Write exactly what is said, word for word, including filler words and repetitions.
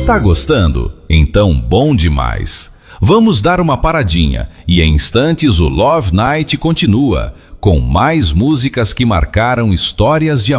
Tá gostando? Então bom demais. Vamos dar uma paradinha e em instantes o Love Night continua com mais músicas que marcaram histórias de